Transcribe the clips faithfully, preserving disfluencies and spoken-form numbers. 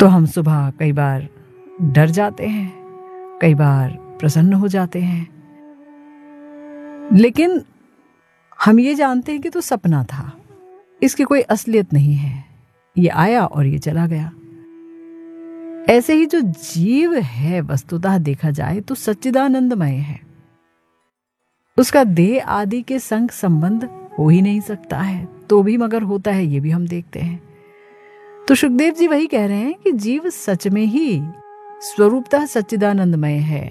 तो हम सुबह कई बार डर जाते हैं, कई बार प्रसन्न हो जाते हैं, लेकिन हम ये जानते हैं कि तो सपना था, इसकी कोई असलियत नहीं है, ये आया और ये चला गया। ऐसे ही जो जीव है वस्तुतः देखा जाए तो सच्चिदानंदमय है, उसका देह आदि के संग संबंध हो ही नहीं सकता है, तो भी मगर होता है, ये भी हम देखते हैं। तो सुखदेव जी वही कह रहे हैं कि जीव सच में ही स्वरूपतः सच्चिदानंदमय है,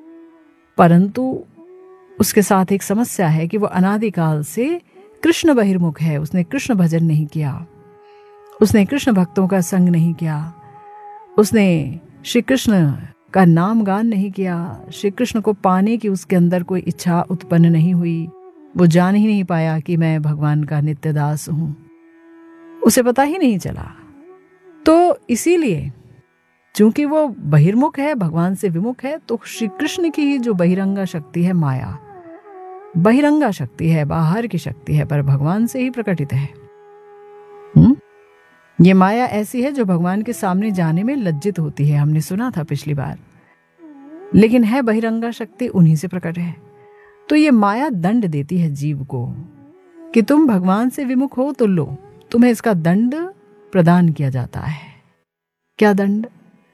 परंतु उसके साथ एक समस्या है कि वो अनादिकाल से कृष्ण बहिर्मुख है। उसने कृष्ण भजन नहीं किया, उसने कृष्ण भक्तों का संग नहीं किया, उसने श्री कृष्ण का नाम गान नहीं किया, श्री कृष्ण को पाने की उसके अंदर कोई इच्छा उत्पन्न नहीं हुई, वो जान ही नहीं पाया कि मैं भगवान का नित्य दास हूं, उसे पता ही नहीं चला। तो इसीलिए चूंकि वो बहिर्मुख है, भगवान से विमुख है, तो श्री कृष्ण की ही जो बहिरंगा शक्ति है माया, बहिरंगा शक्ति है, बाहर की शक्ति है, पर भगवान से ही प्रकटित है। हुँ? ये माया ऐसी है जो भगवान के सामने जाने में लज्जित होती है, हमने सुना था पिछली बार, लेकिन है बहिरंगा शक्ति, उन्हीं से प्रकट है। तो ये माया दंड देती है जीव को कि तुम भगवान से विमुख हो तो लो, तुम्हें इसका दंड प्रदान किया जाता है। क्या दंड?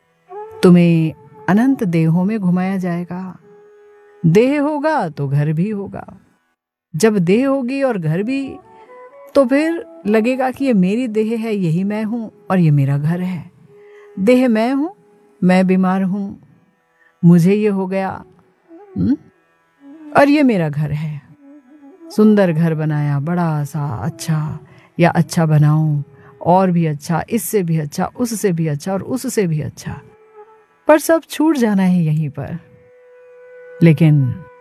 तुम्हें अनंत देहों में घुमाया जाएगा। देह होगा तो घर भी होगा, जब देह होगी और घर भी, तो फिर लगेगा कि ये मेरी देह है, यही मैं हूं और ये मेरा घर है। देह मैं हूं, मैं बीमार हूं, मुझे ये हो गया, हुँ? और ये मेरा घर है। सुंदर घर बनाया, बड़ा सा अच्छा, या अच्छा बनाऊं और भी अच्छा, इससे भी अच्छा, उससे भी अच्छा और उससे भी अच्छा, पर सब छूट जाना है यहीं पर। लेकिन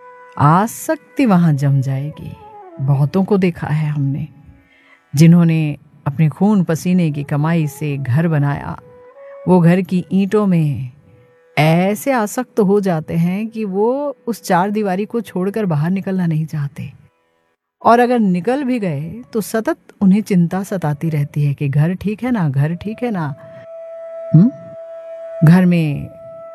आसक्ति वहां जम जाएगी। बहुतों को देखा है हमने, जिन्होंने अपने खून पसीने की कमाई से घर बनाया, वो घर की ईंटों में ऐसे आसक्त हो जाते हैं कि वो उस चार दीवारी को छोड़कर बाहर निकलना नहीं चाहते, और अगर निकल भी गए तो सतत उन्हें चिंता सताती रहती है कि घर ठीक है ना, घर ठीक है ना, हुँ? घर में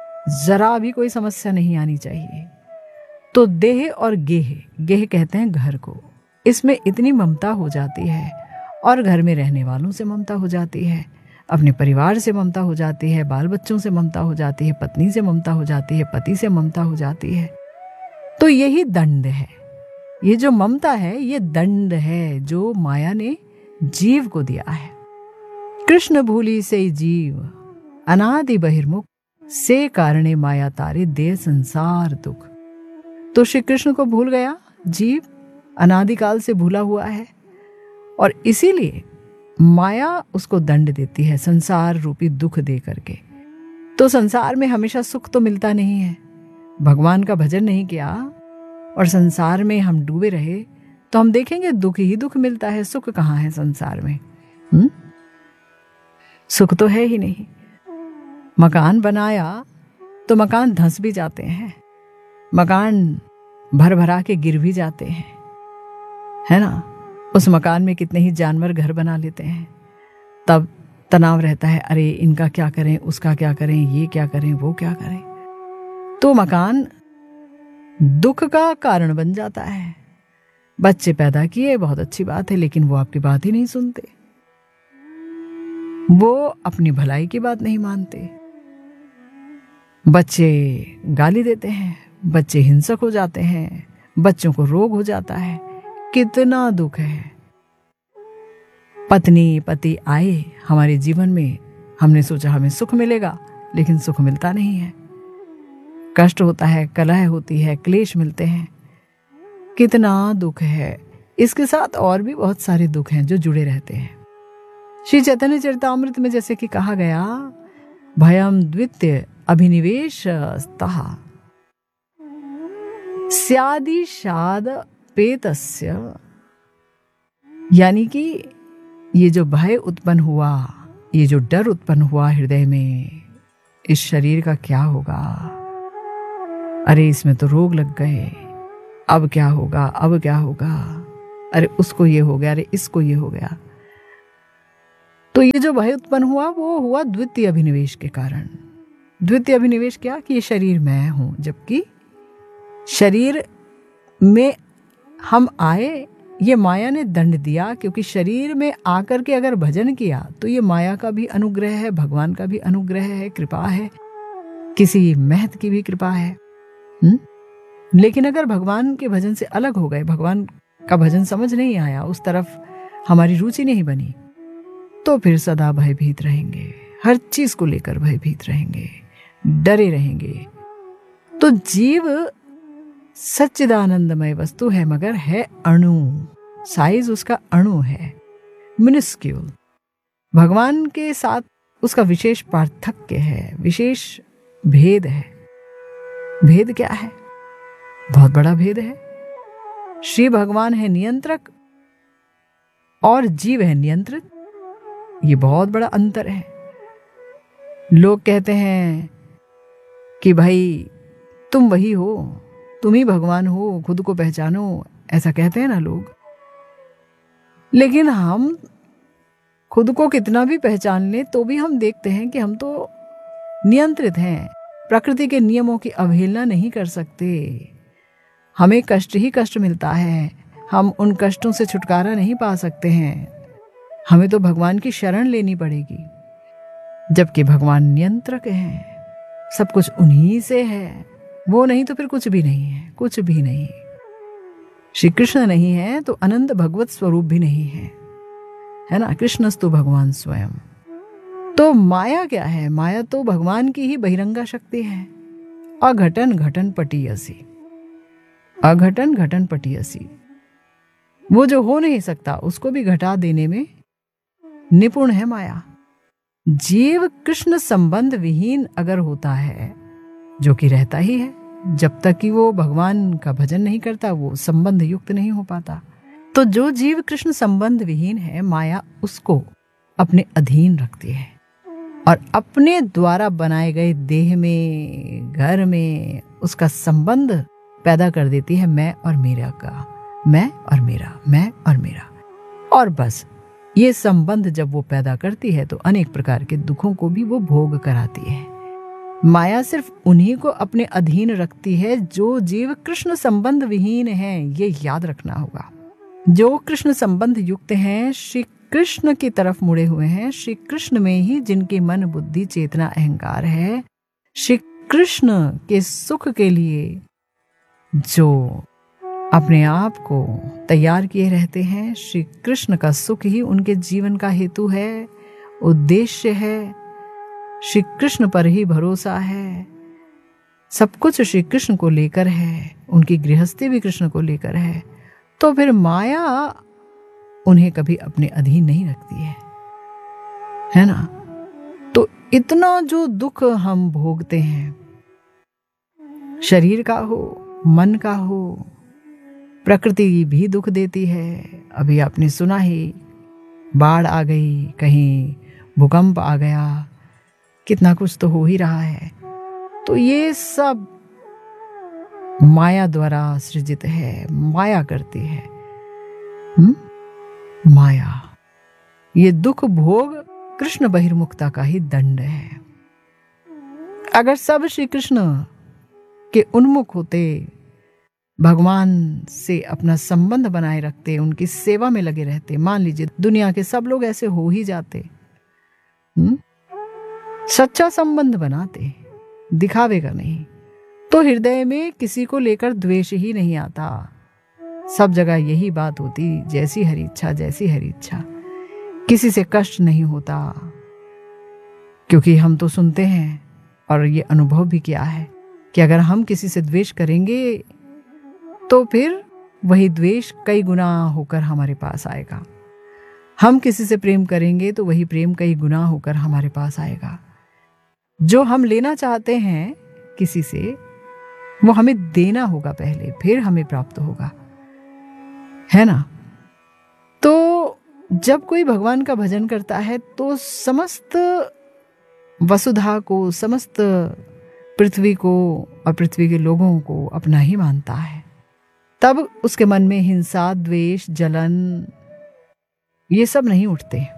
जरा भी कोई समस्या नहीं आनी चाहिए। तो देह और गेह, गेह कहते हैं घर को, इसमें इतनी ममता हो जाती है, और घर में रहने वालों से ममता हो जाती है, अपने परिवार से ममता हो जाती है, बाल बच्चों से ममता हो जाती है, पत्नी से ममता हो जाती है, पति से ममता हो जाती है। तो यही दंड है, ये जो ममता है ये दंड है जो माया ने जीव को दिया है। कृष्ण भूली से जीव अनादि बहिर्मुख, से कारणे माया तारे दे संसार दुख। तो श्री कृष्ण को भूल गया जीव, अनादिकाल से भूला हुआ है, और इसीलिए माया उसको दंड देती है संसार रूपी दुख दे करके। तो संसार में हमेशा सुख तो मिलता नहीं है। भगवान का भजन नहीं किया और संसार में हम डूबे रहे तो हम देखेंगे दुख ही दुख मिलता है। सुख कहाँ है संसार में? हुँ? सुख तो है ही नहीं। मकान बनाया तो मकान धंस भी जाते हैं, मकान भर भरा के गिर भी जाते हैं, है ना। उस मकान में कितने ही जानवर घर बना लेते हैं, तब तनाव रहता है, अरे इनका क्या करें, उसका क्या करें, ये क्या करें, वो क्या करें। तो मकान दुख का कारण बन जाता है। बच्चे पैदा किए, बहुत अच्छी बात है, लेकिन वो आपकी बात ही नहीं सुनते, वो अपनी भलाई की बात नहीं मानते। बच्चे गाली देते हैं, बच्चे हिंसक हो जाते हैं, बच्चों को रोग हो जाता है, कितना दुख है। पत्नी पति आए हमारे जीवन में, हमने सोचा हमें सुख मिलेगा, लेकिन सुख मिलता नहीं है, कष्ट होता है, कलह होती है, क्लेश मिलते हैं, कितना दुख है। इसके साथ और भी बहुत सारे दुख हैं जो जुड़े रहते हैं। श्री चैतन्य चरितामृत में जैसे कि कहा गया, भयम द्वितीय अभिनिवेशस्तः स्यादि शाद पेतस्य, यानी कि ये जो भय उत्पन्न हुआ, ये जो डर उत्पन्न हुआ हृदय में, इस शरीर का क्या होगा, अरे इसमें तो रोग लग गए, अब क्या होगा, अब क्या होगा, अरे उसको ये हो गया, अरे इसको ये हो गया। तो ये जो भय उत्पन्न हुआ वो हुआ द्वितीय अभिनिवेश के कारण। द्वितीय अभिनिवेश क्या कि ये शरीर मैं हूं, जबकि शरीर में हम आए ये माया ने दंड दिया, क्योंकि शरीर में आकर के अगर भजन किया तो ये माया का भी अनुग्रह है, भगवान का भी अनुग्रह है, कृपा है, किसी महत की भी कृपा है। हुँ? लेकिन अगर भगवान के भजन से अलग हो गए, भगवान का भजन समझ नहीं आया, उस तरफ हमारी रुचि नहीं बनी, तो फिर सदा भयभीत रहेंगे, हर चीज को लेकर भयभीत रहेंगे, डरे रहेंगे। तो जीव सच्चिदानंदमय वस्तु है, मगर है अणु, साइज उसका अणु है, मिनिस्क्यूल। भगवान के साथ उसका विशेष पार्थक्य है, विशेष भेद है। भेद क्या है? बहुत बड़ा भेद है। श्री भगवान है नियंत्रक और जीव है नियंत्रित। ये बहुत बड़ा अंतर है। लोग कहते हैं कि भाई तुम वही हो, तुम ही भगवान हो, खुद को पहचानो, ऐसा कहते हैं ना लोग। लेकिन हम खुद को कितना भी पहचान लें तो भी हम देखते हैं कि हम तो नियंत्रित हैं, प्रकृति के नियमों की अवहेलना नहीं कर सकते। हमें कष्ट ही कष्ट मिलता है, हम उन कष्टों से छुटकारा नहीं पा सकते हैं। हमें तो भगवान की शरण लेनी पड़ेगी, जबकि भगवान नियंत्रक हैं, सब कुछ उन्हीं से है। वो नहीं तो फिर कुछ भी नहीं है, कुछ भी नहीं। श्री कृष्ण नहीं है तो अनंत भगवत स्वरूप भी नहीं है, है ना। कृष्णस्तु भगवान स्वयं। तो माया क्या है? माया तो भगवान की ही बहिरंगा शक्ति है। अघटन घटन पटीयसी, अघटन घटन पटीयसी। वो जो हो नहीं सकता उसको भी घटा देने में निपुण है माया। जीव कृष्ण संबंध विहीन अगर होता है, जो कि रहता ही है, जब तक कि वो भगवान का भजन नहीं करता वो संबंध युक्त नहीं हो पाता। तो जो जीव कृष्ण संबंध विहीन है, माया उसको अपने अधीन रखती है और अपने द्वारा बनाए गए देह में, घर में उसका संबंध पैदा कर देती है, मैं और मेरा का, मैं और मेरा, मैं और मेरा। और बस ये संबंध जब वो पैदा करती है तो अनेक प्रकार के दुखों को भी वो भोग कराती है। माया सिर्फ उन्हीं को अपने अधीन रखती है जो जीव कृष्ण संबंध विहीन है, ये याद रखना होगा। जो कृष्ण संबंध युक्त हैं, श्री कृष्ण की तरफ मुड़े हुए हैं, श्री कृष्ण में ही जिनके मन बुद्धि चेतना अहंकार है, श्री कृष्ण के सुख के लिए जो अपने आप को तैयार किए रहते हैं, श्री कृष्ण का सुख ही उनके जीवन का हेतु है, उद्देश्य है। श्री कृष्ण पर ही भरोसा है, सब कुछ श्री कृष्ण को लेकर है, उनकी गृहस्थी भी कृष्ण को लेकर है। तो फिर माया उन्हें कभी अपने अधीन नहीं रखती है, है ना। तो इतना जो दुख हम भोगते हैं, शरीर का हो, मन का हो, प्रकृति भी दुख देती है। अभी आपने सुना ही, बाढ़ आ गई, कहीं भूकंप आ गया, कितना कुछ तो हो ही रहा है। तो ये सब माया द्वारा सृजित है, माया करती है। हुँ? माया, ये दुख भोग कृष्ण बहिर्मुखता का ही दंड है। अगर सब श्री कृष्ण के उन्मुख होते, भगवान से अपना संबंध बनाए रखते, उनकी सेवा में लगे रहते, मान लीजिए दुनिया के सब लोग ऐसे हो ही जाते, हुँ? सच्चा संबंध बनाते, दिखावे का नहीं, तो हृदय में किसी को लेकर द्वेष ही नहीं आता। सब जगह यही बात होती, जैसी हरी इच्छा, जैसी हरी इच्छा, किसी से कष्ट नहीं होता। क्योंकि हम तो सुनते हैं और ये अनुभव भी किया है कि अगर हम किसी से द्वेष करेंगे तो फिर वही द्वेष कई गुना होकर हमारे पास आएगा। हम किसी से प्रेम करेंगे तो वही प्रेम कई गुना होकर हमारे पास आएगा। जो हम लेना चाहते हैं किसी से, वो हमें देना होगा पहले, फिर हमें प्राप्त होगा, है ना। तो जब कोई भगवान का भजन करता है तो समस्त वसुधा को, समस्त पृथ्वी को और पृथ्वी के लोगों को अपना ही मानता है। तब उसके मन में हिंसा, द्वेष, जलन ये सब नहीं उठते।